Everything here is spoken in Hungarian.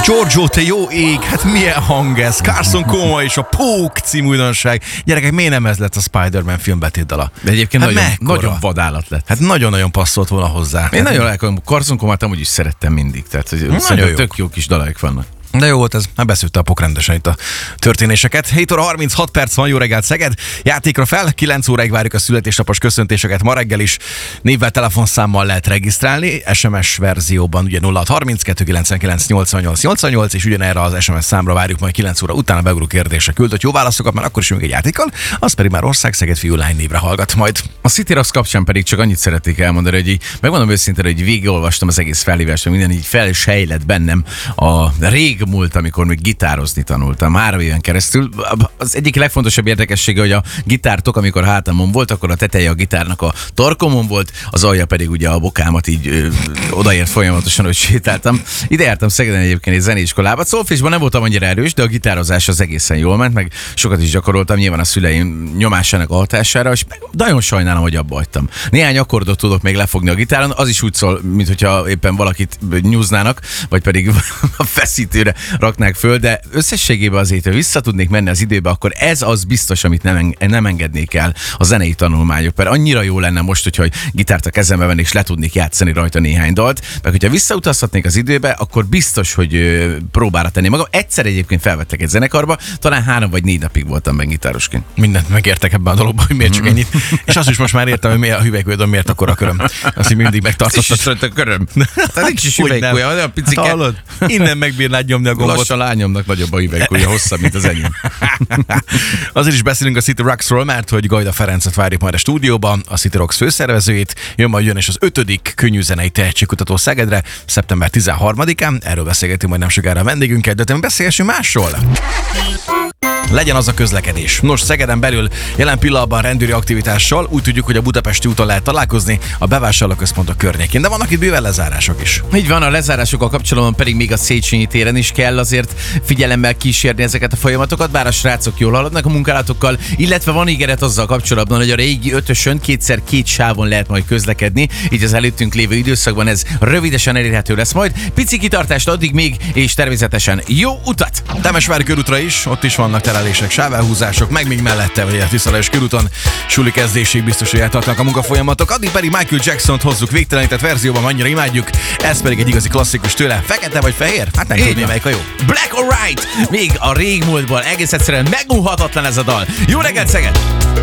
Giorgio, te jó ég, hát milyen hang ez? Carson Coma és a Pók című újdonság. Gyerekek, miért nem ez lett a Spider-Man film betétdala? De egyébként hát nagyon vadállat lett. Hát nagyon-nagyon passzolt volna hozzá. Én nagyon elkövettem, Carson Comát amúgy is szerettem mindig. Tehát szerintem tök jó kis dalaik vannak. De jó volt ez, beszűrte a Pók rendesen itt a történéseket. 7 óra 36 perc van, jó reggelt Szeged. Játékra fel, 9 óráig várjuk a születésnapos köszöntéseket ma reggel is. Névvel, telefonszámmal lehet regisztrálni, SMS verzióban ugye 0632 99 88 88, és ugyanerre az SMS számra várjuk majd 9 óra után a beugró kérdésre küldött jó válaszokat, mert akkor is még egy játékkal, az pedig már ország Szeged fiú lány névre hallgat majd. A City Rocks kapcsán pedig csak annyit szeretnék elmondani, hogy így, megmondom őszintén, hogy végigolvastam az egész felhívást, minden így felsejlett bennem a rég múlt, amikor még gitározni tanultam 3 éven keresztül. Az egyik legfontosabb érdekessége, hogy a gitártok, amikor hátamon volt, akkor a teteje a gitárnak a torkomon volt, az alja pedig ugye a bokámat így odaért folyamatosan, hogy sétáltam. Ide jártam Szegeden egyébként egy zeneiskolába. Szolfésban nem voltam annyira erős, de a gitározás az egészen jól ment, meg sokat is gyakoroltam, nyilván a szüleim nyomásának a hatására, és nagyon sajnálom, hogy abba hagytam. Néhány akkordot tudok még lefogni a gitáron, az is úgy szól, mintha éppen valakit nyúznának, vagy pedig a feszítőre raknák föl, de összességében azért, ha vissza tudnék menni az időbe, akkor ez az biztos, amit nem engednék el a zenei tanulmányok, mert annyira jó lenne most, hogyha gitárt a kezembe venni, és le tudnék játszani rajta néhány dalt, mert hogyha visszautazhatnék az időbe, akkor biztos, hogy próbára tenni magam. Egyszer egyébként felvettek egy zenekarba, talán 3 vagy 4 napig voltam benne gitárosként. Mindent megértek ebben a dologban, hogy miért csak ennyit. És azt is most már értem, hogy miért a hüvelykújadon miért akkora köröm. Azt így mindig megtartottad. A köröm. Tehát nincs is hüvelykúja, olyan picike. Hallod? Innen megbírnád nyomni a gombot. Lassan lányomnak nagyobb a hüvelykúja, hosszabb, mint az enyém. Azért is beszélünk a City Rocksról, mert hogy Gajda Ferencet várjuk majd a stúdióban, a City Rocks főszervezőjét. Jön majd és az 5. könnyűzenei tehetségkutató Szegedre, szeptember 13-án. Erről beszélgetünk majd nem sokára a vendégünkkel, de beszélgessünk másról. Legyen az a közlekedés. Nos, Szegeden belül jelen pillanatban rendőri aktivitással úgy tudjuk, hogy a Budapesti úton lehet találkozni a bevásárlóközpontok környékén, de vannak itt bőven lezárások is. Így van, a lezárásokkal kapcsolatban pedig még a Széchenyi téren is kell azért figyelemmel kísérni ezeket a folyamatokat, bár a srácok jól haladnak a munkálatokkal, illetve van ígéret azzal kapcsolatban, hogy a régi 5-ösön 2x2 sávon lehet majd közlekedni, így az előttünk lévő időszakban ez rövidesen elérhető lesz majd. Pici kitartást addig még, és természetesen jó utat! Temesvári körútra is, ott is vannak terelések, sávelhúzások, meg még mellette, vagy a Tiszalajos körúton suli kezdésig biztos, hogy eltartanak a munkafolyamatok. Addig pedig Michael Jackson-t hozzuk végtelenített verzióban, annyira imádjuk. Ez pedig egy igazi klasszikus tőle. Fekete vagy fehér? Hát nem tudni, melyik a jó. Black or White! Még a régmúltból egész egyszerűen megunhatatlan ez a dal. Jó reggelt, Szeged!